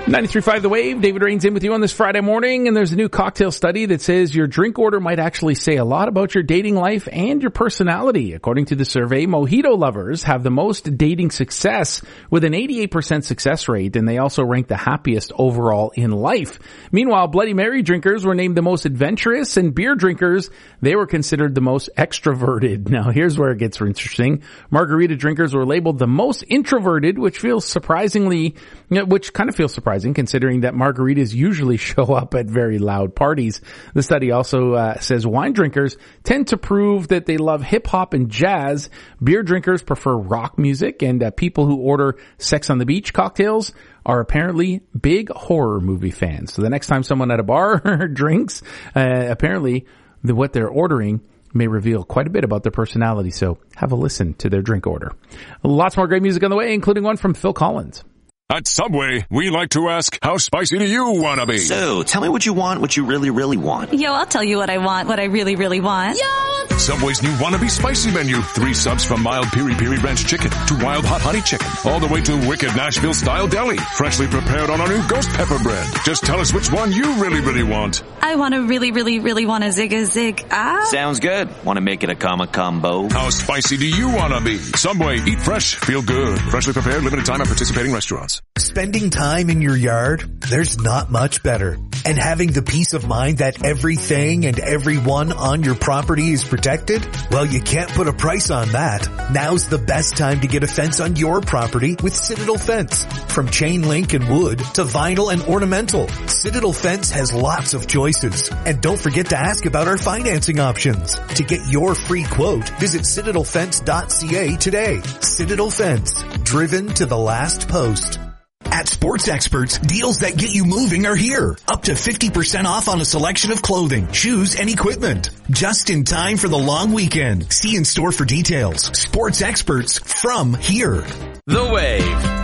93.5 The Wave, David Rains in with you on this Friday morning, and there's a new cocktail study that says your drink order might actually say a lot about your dating life and your personality. According to the survey, mojito lovers have the most dating success with an 88% success rate, and they also rank the happiest overall in life. Meanwhile, Bloody Mary drinkers were named the most adventurous, and beer drinkers, they were considered the most extroverted. Now, here's where it gets interesting. Margarita drinkers were labeled the most introverted, which kind of feels surprising considering that margaritas usually show up at very loud parties. The study also says wine drinkers tend to prove that they love hip-hop and jazz. Beer drinkers prefer rock music, and people who order Sex on the Beach cocktails are apparently big horror movie fans. So the next time someone at a bar drinks, apparently what they're ordering may reveal quite a bit about their personality. So have a listen to their drink order. Lots more great music on the way, including one from Phil Collins. At Subway, we like to ask, how spicy do you want to be? So, tell me what you want, what you really, really want. Yo, I'll tell you what I want, what I really, really want. Yo! Subway's new Wannabe Spicy menu. 3 subs from mild piri-piri ranch chicken to wild hot honey chicken. All the way to wicked Nashville-style deli. Freshly prepared on our new ghost pepper bread. Just tell us which one you really, really want. I want to really, really, really want a zig. Sounds good. Want to make it a combo? How spicy do you want to be? Subway, eat fresh, feel good. Freshly prepared, limited time at participating restaurants. Spending time in your yard, there's not much better. And having the peace of mind that everything and everyone on your property is protected? Well, you can't put a price on that. Now's the best time to get a fence on your property with Citadel Fence. From chain link and wood to vinyl and ornamental, Citadel Fence has lots of choices. And don't forget to ask about our financing options. To get your free quote, visit citadelfence.ca today. Citadel Fence, driven to the last post. At Sports Experts, deals that get you moving are here. Up to 50% off on a selection of clothing, shoes, and equipment. Just in time for the long weekend. See in store for details. Sports Experts from here. The Wave.